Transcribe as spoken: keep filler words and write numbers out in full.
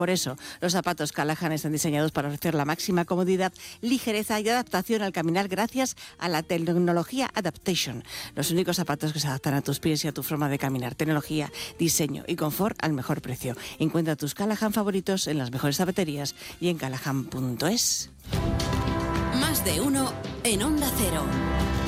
Por eso, los zapatos Callahan están diseñados para ofrecer la máxima comodidad, ligereza y adaptación al caminar gracias a la tecnología Adaptation. Los únicos zapatos que se adaptan a tus pies y a tu forma de caminar. Tecnología, diseño y confort al mejor precio. Encuentra tus Callahan favoritos en las mejores zapaterías y en callahan punto es. Más de uno en Onda Cero.